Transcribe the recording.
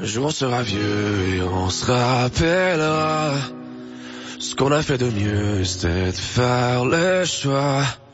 jour on sera vieux et on se rappellera. Ce qu'on a fait de mieux, c'était de faire le choix